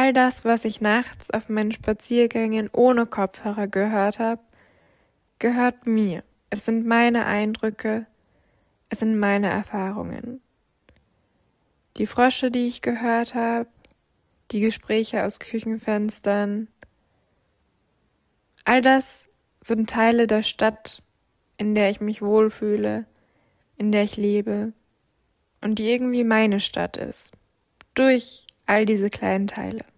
All das, was ich nachts auf meinen Spaziergängen ohne Kopfhörer gehört habe, gehört mir. Es sind meine Eindrücke, es sind meine Erfahrungen. Die Frösche, die ich gehört habe, die Gespräche aus Küchenfenstern, all das sind Teile der Stadt, in der ich mich wohlfühle, in der ich lebe und die irgendwie meine Stadt ist, durch all diese kleinen Teile.